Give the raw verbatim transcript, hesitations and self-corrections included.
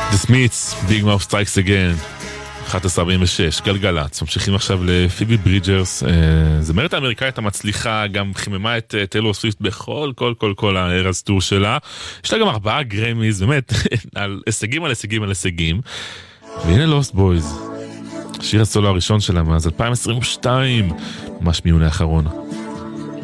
The Smiths, Big Mouth Strikes Again, אחת עשרה ארבעים ושש, גלגלץ. ממשיכים עכשיו לפיבי ברידג'רס, זמרת האמריקאית המצליחה, גם חיממה את טיילור סוויפט בכל כל כל כל הארז טור שלה. יש לה גם ארבעה גרמיז, באמת, על הישגים על הישגים על הישגים. והנה לוסט בויז, שיר הסולו הראשון שלה מאז אלפיים עשרים ושתיים, ממש מיוני האחרון.